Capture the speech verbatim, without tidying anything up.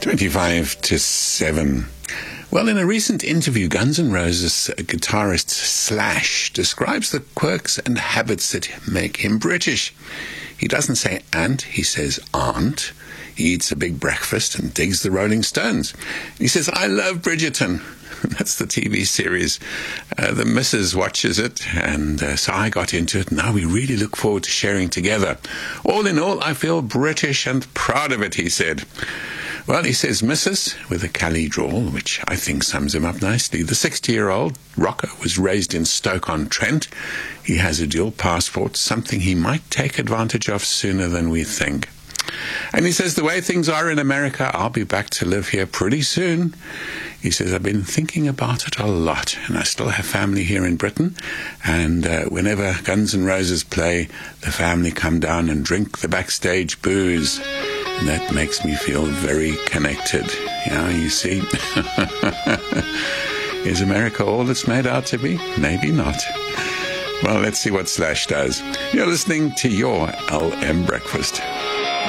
twenty-five to seven. Well, in a recent interview, Guns N' Roses guitarist Slash describes the quirks and habits that make him British. He doesn't say aunt, he says aunt. He eats a big breakfast and digs the Rolling Stones. He says, I love Bridgerton. That's the T V series. Uh, the missus watches it, and uh, so I got into it. Now we really look forward to sharing together. All in all, I feel British and proud of it, he said. Well, he says missus with a Cali drawl, which I think sums him up nicely. The sixty-year-old rocker was raised in Stoke-on-Trent. He has a dual passport, something he might take advantage of sooner than we think. And he says, the way things are in America, I'll be back to live here pretty soon. He says, I've been thinking about it a lot, and I still have family here in Britain, and uh, whenever Guns N' Roses play, the family come down and drink the backstage booze, and that makes me feel very connected. Yeah, you see? Is America all it's made out to be? Maybe not. Well, let's see what Slash does. You're listening to your L M Breakfast.